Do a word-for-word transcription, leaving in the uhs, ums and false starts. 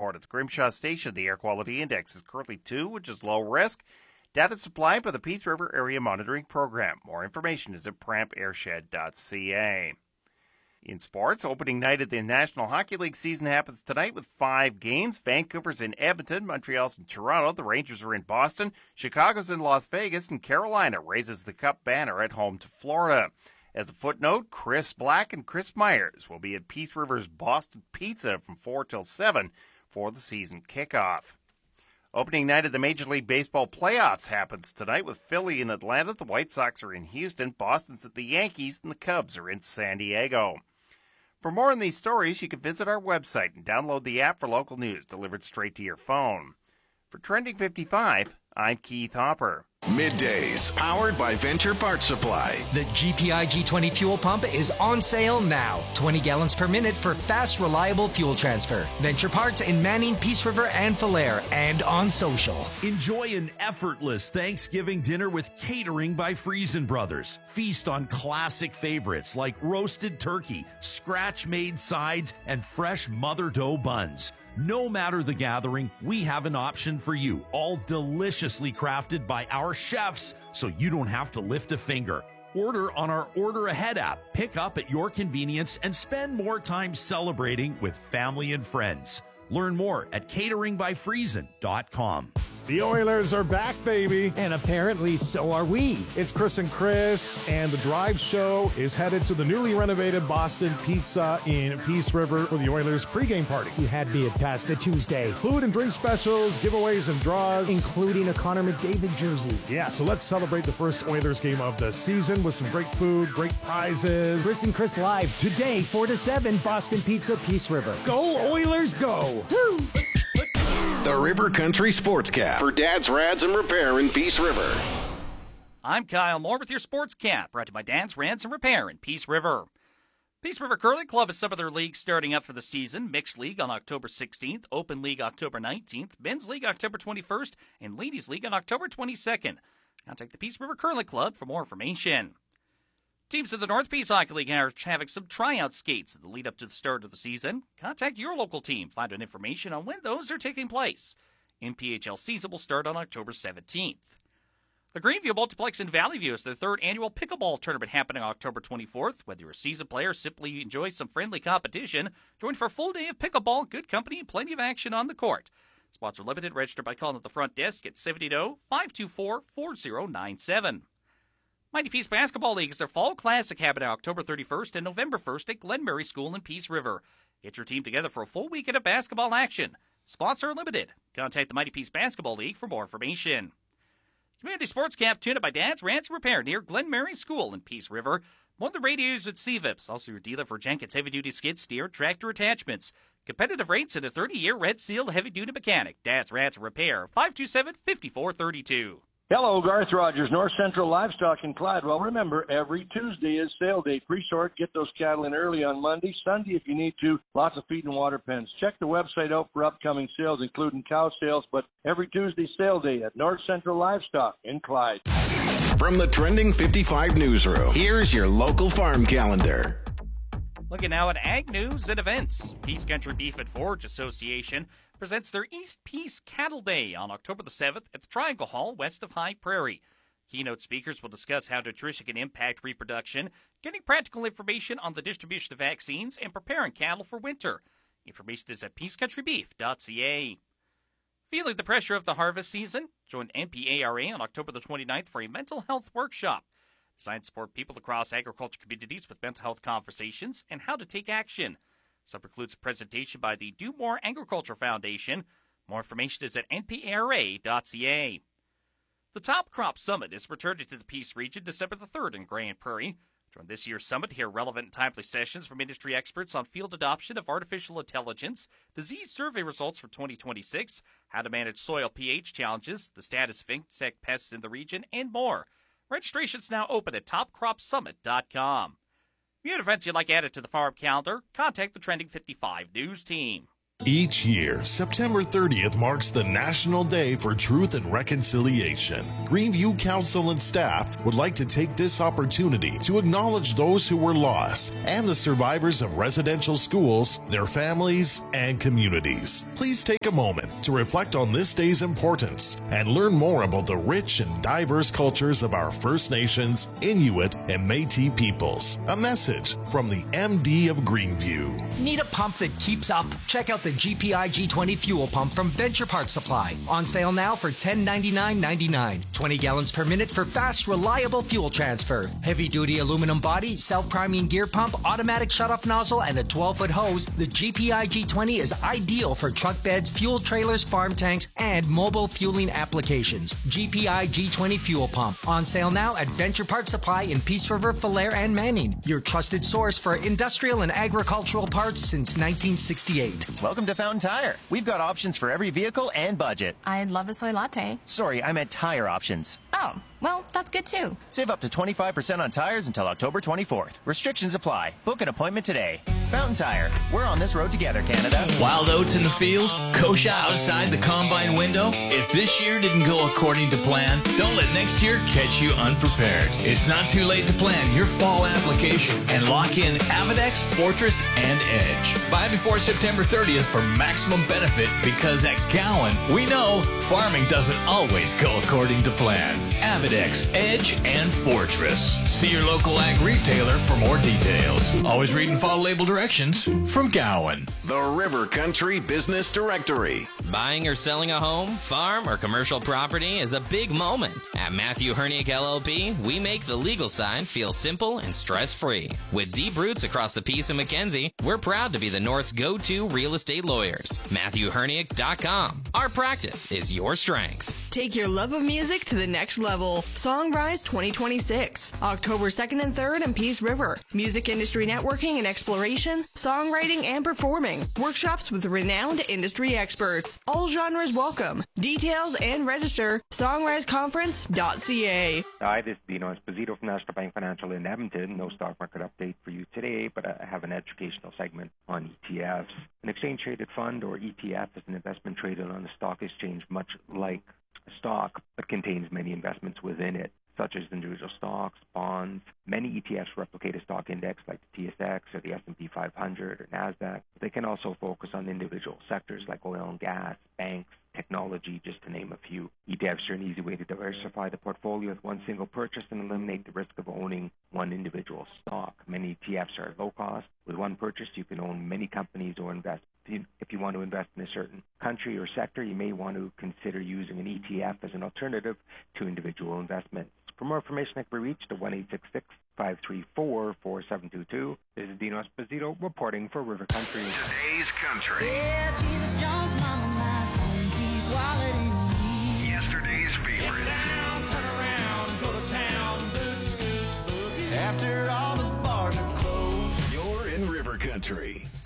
report at the Grimshaw Station. The air quality index is currently two, which is low risk. Data supplied by the Peace River Area Monitoring Program. More information is at pramp airshed dot c a. In sports, opening night of the National Hockey League season happens tonight with five games. Vancouver's in Edmonton, Montreal's in Toronto, the Rangers are in Boston, Chicago's in Las Vegas, and Carolina raises the Cup banner at home to Florida. As a footnote, Chris Black and Chris Myers will be at Peace River's Boston Pizza from four till seven for the season kickoff. Opening night of the Major League Baseball playoffs happens tonight with Philly in Atlanta, the White Sox are in Houston, Boston's at the Yankees, and the Cubs are in San Diego. For more on these stories, you can visit our website and download the app for local news delivered straight to your phone. For Trending fifty-five, I'm Keith Hopper. Middays, powered by Venture Parts Supply. The G P I G twenty fuel pump is on sale now. twenty gallons per minute for fast, reliable fuel transfer. Venture Parts in Manning, Peace River, and Falher, and on social. Enjoy an effortless Thanksgiving dinner with Catering by Friesen Brothers. Feast on classic favorites like roasted turkey, scratch-made sides, and fresh mother dough buns. No matter the gathering, we have an option for you, all deliciously crafted by our chefs, so you don't have to lift a finger. Order on our Order Ahead app, pick up at your convenience, and spend more time celebrating with family and friends. Learn more at catering by friesen dot com. The Oilers are back, baby. And apparently so are we. It's Chris and Chris, and the Drive Show is headed to the newly renovated Boston Pizza in Peace River for the Oilers pregame party. You had me at past the Tuesday. Food and drink specials, giveaways and draws. Including a Connor McDavid jersey. Yeah, so let's celebrate the first Oilers game of the season with some great food, great prizes. Chris and Chris live today, four to seven, Boston Pizza, Peace River. Go Oilers, go! Woo! The River Country Sportscap for Dad's Rads and Repair in Peace River. I'm Kyle Moore with your Sports Cap, brought to you by Dad's Rads and Repair in Peace River. Peace River Curling Club has some of their leagues starting up for the season. Mixed League on October sixteenth, Open League October nineteenth, Men's League October twenty-first, and Ladies League on October twenty-second. Contact the Peace River Curling Club for more information. Teams in the North Peace Hockey League are having some tryout skates in the lead up to the start of the season. Contact your local team. Find out information on when those are taking place. N P H L season will start on October seventeenth. The Greenview Multiplex in Valley View is their third annual pickleball tournament happening October twenty-fourth. Whether you're a seasoned player or simply enjoy some friendly competition, join for a full day of pickleball, good company, and plenty of action on the court. Spots are limited. Register by calling at the front desk at seven eight zero, five two four, four zero nine seven. Mighty Peace Basketball League is their Fall Classic happening October thirty-first and November first at Glenmary School in Peace River. Get your team together for a full weekend of basketball action. Spots are limited. Contact the Mighty Peace Basketball League for more information. Community Sports Camp tuned by Dad's Ranch Repair near Glenmary School in Peace River. One of the radiators at C V I Ps, also your dealer for Jenkins heavy-duty skid steer tractor attachments. Competitive rates and a thirty-year Red Seal heavy-duty mechanic. Dad's Ranch Repair, five two seven, five four three two. Hello, Garth Rogers, North Central Livestock in Clyde. Well, remember, every Tuesday is sale day. Pre-sort, get those cattle in early on Monday. Sunday, if you need to, lots of feed and water pens. Check the website out for upcoming sales, including cow sales, but every Tuesday sale day at North Central Livestock in Clyde. From the Trending fifty-five newsroom, here's your local farm calendar. Looking now at ag news and events. Peace Country Beef and Forage Association presents their East Peace Cattle Day on October the seventh at the Triangle Hall west of High Prairie. Keynote speakers will discuss how nutrition can impact reproduction, getting practical information on the distribution of vaccines, and preparing cattle for winter. Information is at peace country beef dot c a. Feeling the pressure of the harvest season? Join N P A R A on October the twenty-ninth for a mental health workshop. Designed to support people across agriculture communities with mental health conversations and how to take action. Sub includes a presentation by the Do More Agriculture Foundation. More information is at N P A R A dot c a. The Top Crop Summit is returning to the Peace Region December the third in Grand Prairie. Join this year's summit to hear relevant and timely sessions from industry experts on field adoption of artificial intelligence, disease survey results for twenty twenty-six, how to manage soil pH challenges, the status of insect pests in the region, and more. Registration's now open at top crop summit dot com. If you have events you'd like added to the farm calendar, contact the Trending fifty-five News team. Each year, September thirtieth marks the National Day for Truth and Reconciliation. Greenview Council and staff would like to take this opportunity to acknowledge those who were lost and the survivors of residential schools, their families, and communities. Please take a moment to reflect on this day's importance and learn more about the rich and diverse cultures of our First Nations, Inuit, and Métis peoples. A message from the M D of Greenview. Need a pump that keeps up? Check out the G P I G twenty fuel pump from Venture Parts Supply. On sale now for ten ninety-nine ninety-nine. twenty gallons per minute for fast, reliable fuel transfer. Heavy-duty aluminum body, self-priming gear pump, automatic shutoff nozzle, and a twelve-foot hose, the G P I G twenty is ideal for truck beds, fuel trailers, farm tanks, and mobile fueling applications. G P I G twenty fuel pump. On sale now at Venture Parts Supply in Peace River, Falher, and Manning. Your trusted source for industrial and agricultural parts since nineteen sixty-eight. Welcome to Fountain Tire. We've got options for every vehicle and budget. I'd love a soy latte. Sorry, I meant tire options. Oh, well, that's good too. Save up to twenty-five percent on tires until October twenty-fourth. Restrictions apply. Book an appointment today. Fountain Tire. We're on this road together, Canada. Wild oats in the field, kosher outside the combine window. If this year didn't go according to plan, don't let next year catch you unprepared. It's not too late to plan your fall application and lock in Avedex, Fortress, and Edge. Buy before September thirtieth for maximum benefit, because at Gowan, we know farming doesn't always go according to plan. Avedex, Edge, and Fortress. See your local ag retailer for more details. Always read and follow label directions from Gowan. The River Country Business Directory. Buying or selling a home, farm, or commercial property is a big moment. At Matthew Herniak L L P, we make the legal side feel simple and stress-free. With deep roots across the Peace and Mackenzie, we're proud to be the North's go-to real estate lawyers. Matthew Herniak dot com. Our practice is your strength. Take your love of music to the next level. Songrise twenty twenty-six, October second and third in Peace River. Music industry networking and exploration, songwriting and performing. Workshops with renowned industry experts. All genres welcome. Details and register, songrise conference dot c a. Hi, this is Dino Esposito from National Bank Financial in Edmonton. No stock market update for you today, but I have an educational segment on E T Fs. An exchange-traded fund, or E T F, is an investment traded on the stock exchange, much like a stock, but contains many investments within it, such as individual stocks, bonds. Many E T Fs replicate a stock index like the T S X or the S and P five hundred or NASDAQ. But they can also focus on individual sectors like oil and gas, banks, technology, just to name a few. E T Fs are an easy way to diversify the portfolio with one single purchase and eliminate the risk of owning one individual stock. Many E T Fs are low cost. With one purchase, you can own many companies or invest. If you want to invest in a certain country or sector, you may want to consider using an E T F as an alternative to individual investments. For more information, I can be reached at one eight six six, five three four, four seven two two. This is Dino Esposito reporting for River Country. Today's Country. Yeah, Jesus Jones, mama, my phone keys, wallet, and me. Yesterday's favorites. Get down, turn around, go to town, boots, boogie. After all the bars are closed, you're in River Country.